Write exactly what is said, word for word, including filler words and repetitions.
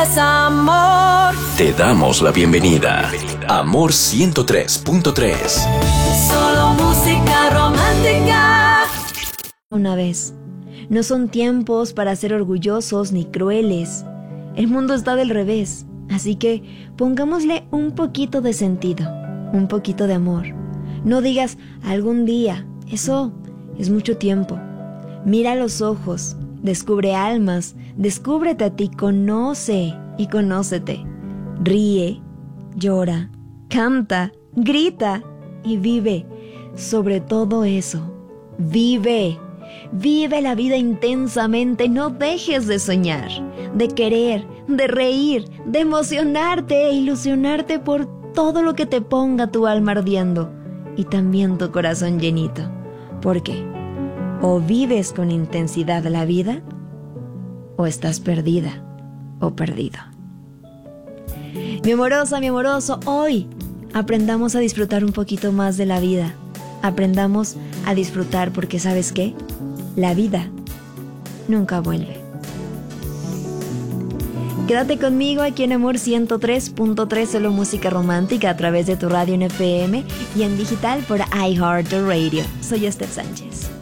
Es amor. Te damos la bienvenida. Amor ciento tres punto tres. Solo música romántica. Una vez, no son tiempos para ser orgullosos ni crueles. El mundo está del revés, así que pongámosle un poquito de sentido, un poquito de amor. No digas algún día, eso es mucho tiempo. Mira los ojos, descubre almas, descúbrete a ti, conoce y conócete. Ríe, llora, canta, grita y vive. Sobre todo eso, vive. Vive la vida intensamente, no dejes de soñar, de querer, de reír, de emocionarte e ilusionarte por todo lo que te ponga tu alma ardiendo y también tu corazón llenito. Porque o vives con intensidad la vida o estás perdida o perdido. Mi amorosa, mi amoroso, hoy aprendamos a disfrutar un poquito más de la vida. Aprendamos a disfrutar porque ¿sabes qué? La vida nunca vuelve. Quédate conmigo aquí en Amor ciento tres punto tres, solo música romántica a través de tu radio en F M y en digital por iHeartRadio. Soy Steph Sánchez.